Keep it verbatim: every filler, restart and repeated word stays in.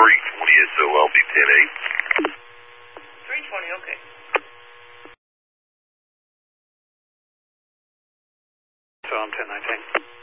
three twenty S O L B ten eight. three twenty, okay. So I'm ten nineteen.